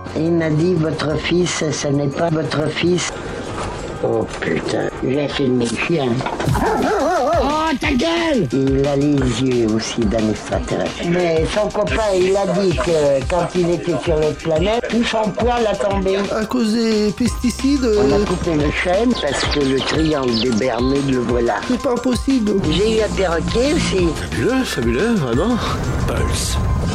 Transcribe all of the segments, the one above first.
Il m'a dit, votre fils, ce n'est pas votre fils. Oh putain, j'ai filmé le chien. Oh, ta gueule! Il a les yeux aussi d'un extraterrestre. Mais son copain, il a dit que quand il était sur l'autre planète, tout son poil a tombé. À cause des pesticides. On a coupé le chêne parce que le triangle des Bermudes, le voilà. C'est pas impossible. J'ai eu un perroquet aussi. Fabuleux, vraiment. Pulse.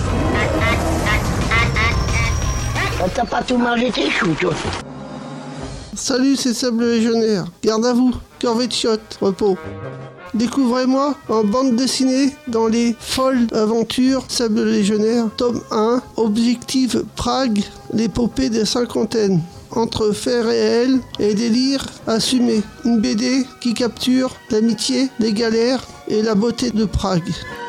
T'as pas tout mangé tes choux, toi. Salut, c'est Sable Légionnaire. Garde à vous, corvette shot, repos. Découvrez-moi en bande dessinée dans les folles aventures Sable Légionnaire, tome 1, Objectif Prague, l'épopée des cinquantaines. Entre faits réels et délire assumé. Une BD qui capture l'amitié, les galères et la beauté de Prague.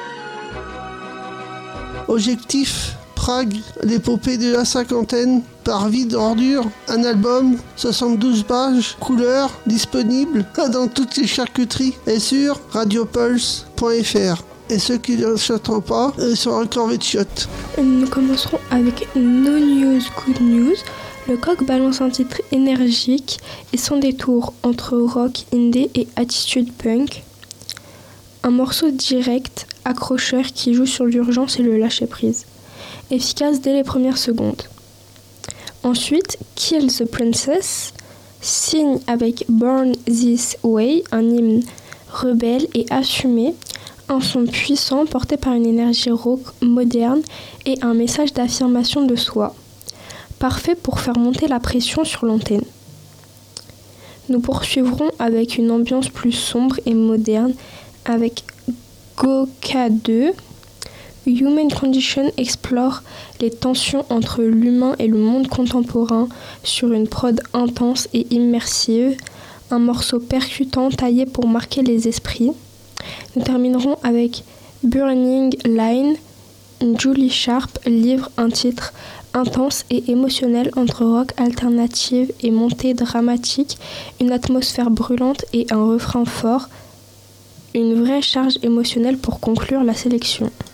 Objectif Prague, l'épopée de la cinquantaine, par Vide Ordure, un album, 72 pages, couleur, disponible dans toutes les charcuteries et sur radiopulse.fr. Et ceux qui ne chanteront pas sont un corvée de shot. Nous commencerons avec No News, Good News. Le Coq balance un titre énergique et son détour entre rock, indie et attitude punk. Un morceau direct, accrocheur qui joue sur l'urgence et le lâcher-prise. Efficace dès les premières secondes. Ensuite, Kill the Princess signe avec Born This Way, un hymne rebelle et assumé, un son puissant porté par une énergie rock moderne et un message d'affirmation de soi. Parfait pour faire monter la pression sur l'antenne. Nous poursuivrons avec une ambiance plus sombre et moderne avec Goka 2. Human Condition explore les tensions entre l'humain et le monde contemporain sur une prod intense et immersive, un morceau percutant taillé pour marquer les esprits. Nous terminerons avec Burning Line. Julie Sharp livre un titre intense et émotionnel entre rock alternative et montée dramatique, une atmosphère brûlante et un refrain fort, une vraie charge émotionnelle pour conclure la sélection.